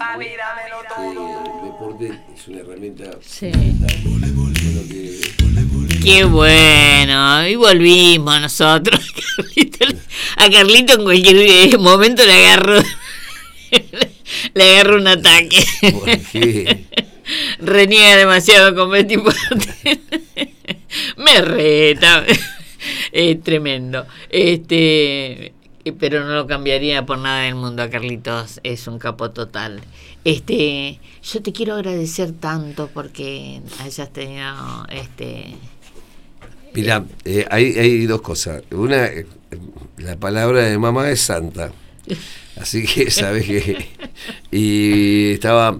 el deporte es una herramienta Qué bueno, y volvimos nosotros. A Carlito en cualquier momento le agarro un ataque. ¿Por qué? Reniega demasiado con Betty Porter. Me reta. Es tremendo. Pero no lo cambiaría por nada del mundo a Carlitos, es un capo total. Yo te quiero agradecer tanto porque hayas tenido Mirá, hay dos cosas. Una, la palabra de mamá es santa. Así que sabes que y estaba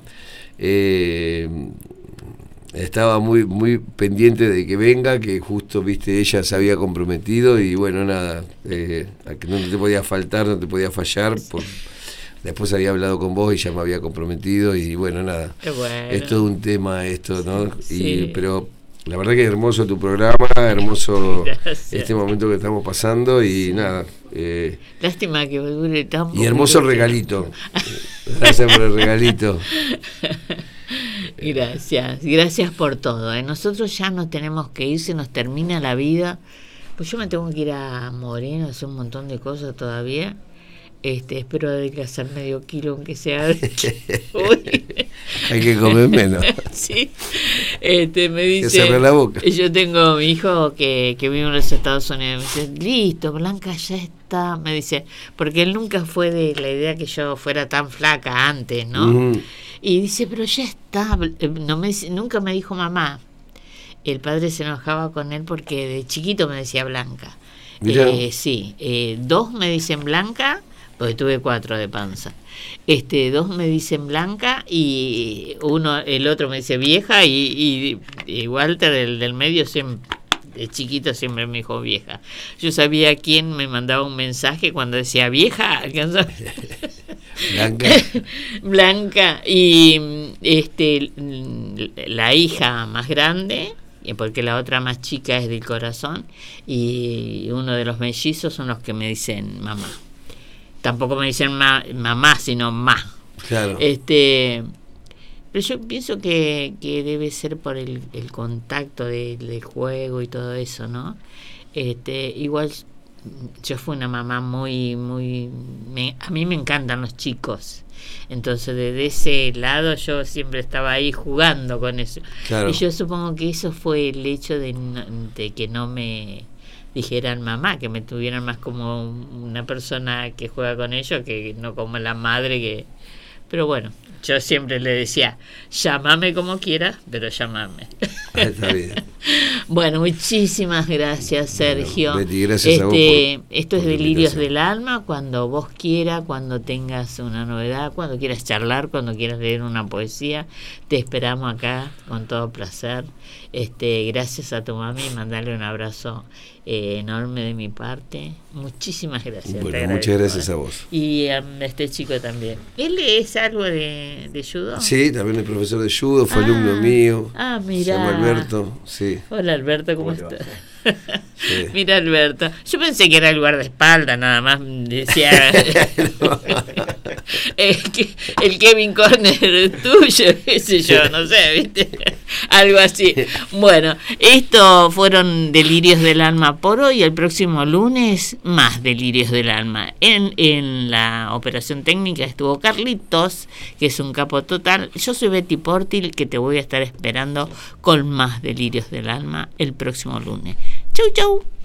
muy muy pendiente de que venga, que justo viste ella se había comprometido y bueno, nada, a que no te podía faltar, no te podía fallar. Después había hablado con vos y ya me había comprometido y bueno, nada. Bueno. Es todo un tema esto, ¿no? Sí. Pero la verdad que es hermoso tu programa, hermoso. Gracias. Este momento que estamos pasando y nada. Lástima que dure tan poco. Y hermoso regalito. Gracias por el regalito. Gracias por todo. Nosotros ya nos tenemos que ir, se nos termina la vida. Pues yo me tengo que ir a Moreno a hacer un montón de cosas todavía. Espero adelgazar medio kilo, aunque sea. Hay que comer menos. Sí. Me dice. Que cerrar la boca. Yo tengo mi hijo que vive en los Estados Unidos. Me dice, listo, Blanca ya está. Me dice, porque él nunca fue de la idea que yo fuera tan flaca antes, ¿no? Uh-huh. Y dice, pero ya está. Nunca me dijo mamá. El padre se enojaba con él porque de chiquito me decía Blanca. Sí. 2 me dicen Blanca. Porque tuve 4 de panza. 2 me dicen Blanca y el otro me dice vieja y Walter, el del medio, siempre, de chiquito siempre me dijo vieja. Yo sabía quién me mandaba un mensaje cuando decía vieja. Blanca. Y la hija más grande, porque la otra más chica es del corazón, y uno de los mellizos son los que me dicen mamá. Tampoco me dicen mamá, sino ma. Claro. Pero yo pienso que debe ser por el contacto del juego y todo eso, ¿no? Igual yo fui una mamá muy, muy... a mí me encantan los chicos. Entonces, desde ese lado yo siempre estaba ahí jugando con eso. Claro. Y yo supongo que eso fue el hecho de que no me dijeran mamá, que me tuvieran más como una persona que juega con ellos que no como la madre que... Pero bueno, yo siempre le decía, llámame como quieras, pero llámame. Está bien. Bueno, muchísimas gracias, Sergio. Bueno, Betty, gracias a vos esto es Delirios del Alma, cuando vos quieras, cuando tengas una novedad, cuando quieras charlar, cuando quieras leer una poesía, te esperamos acá con todo placer. Gracias a tu mami, mandarle un abrazo enorme de mi parte. Muchísimas gracias. Bueno, muchas gracias a vos. Y a este chico también. ¿Él es algo de judo? Sí, también es profesor de judo, fue alumno mío. Mira. Se llama Alberto, sí. Hola Alberto, ¿cómo estás? Sí. Mira Alberto, yo pensé que era el guardaespaldas, nada más decía el Kevin Corner tuyo, qué sé yo, no sé, ¿viste? Algo así. Bueno, estos fueron Delirios del Alma por hoy. El próximo lunes más Delirios del Alma. En la operación técnica estuvo Carlitos, que es un capo total. Yo soy Betty Portil, que te voy a estar esperando con más Delirios del Alma el próximo lunes. Chau, chau.